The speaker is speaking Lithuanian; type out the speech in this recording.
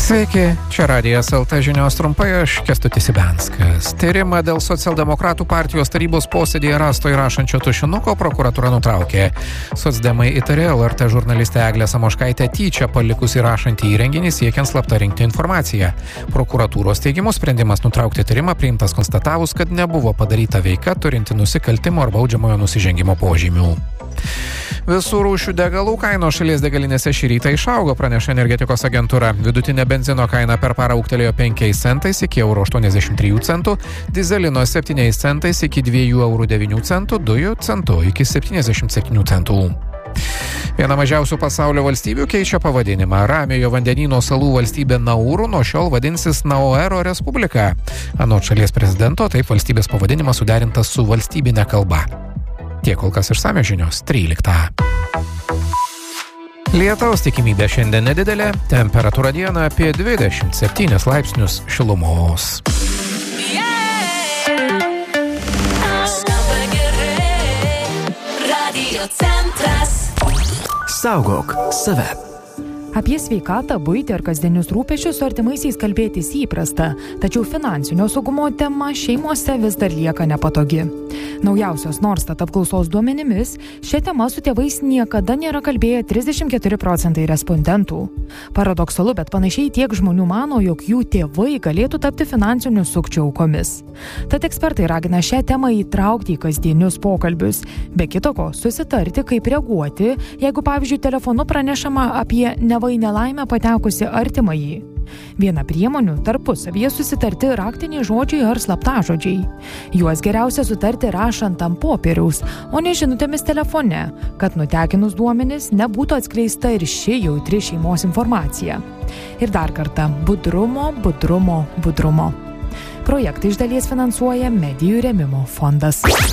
Sveiki, čia Radijas LT žinios trumpai, aš Kęstutis Ibenskas. Tyrimą dėl socialdemokratų partijos tarybos posėdėje rasto įrašančio tušinuko prokuratūra nutraukė. Socdemai įtarė LRT žurnalistę Eglę Samoškaitę tyčia palikus įrašantį įrenginį siekiant slapta rinkti informaciją. Prokuratūros teigimu sprendimas nutraukti tyrimą priimtas konstatavus, kad nebuvo padaryta veika turinti nusikaltimo ar baudžiamojo nusižengimo požymių. Visų rūšių degalų kainos šalies degalinėse šį rytą išaugo, praneša energetikos agentūra. Vidutinė benzino kaina per parą ūgtelėjo 5 centais iki €83 centų, dizelino 7 centais iki €2,09 centų, dujų centų iki 77 centų. Viena mažiausių pasaulio valstybių keičia pavadinimą. Ramiojo vandenyno salų valstybė Nauru nuo šiol vadinsis Nauero Respublika. Anot šalies prezidento, taip valstybės pavadinimas suderintas su valstybinė kalba. Tiek kol kas išsamios žinios 13. Lietaus tikimybė šiandien nedidelė, temperatūra dieną apie 27 laipsnius šilumos. Saugok save. Apie sveikatą, buitį ar kasdienius rūpesčius su artimaisiais kalbėtis įprasta, tačiau finansinio saugumo tema šeimose vis dar lieka nepatogi. Naujausios Norstat apklausos duomenimis, šią temą su tėvais niekada nėra kalbėję 34 procentai respondentų. Paradoksalu, bet panašiai tiek žmonių mano, jog jų tėvai galėtų tapti finansinių sukčių aukomis. Tad ekspertai ragina šią temą įtraukti į kasdienius pokalbius, be kito ko susitarti, kaip reaguoti, jeigu pavyzdžiui telefonu pranešama apie neva į nelaimę patekusi artimąjį. Viena priemonių tarpusavyje susitarti raktiniai žodžiai ar slaptažodžiai. Juos geriausia sutarti rašant ant popieriaus, o ne žinutėmis telefone, kad nutekinus duomenis nebūtų atskleista ir ši jautri šeimos informacija. Ir dar kartą budrumo, budrumo, budrumo. Projektą iš dalies finansuoja Medijų rėmimo fondas.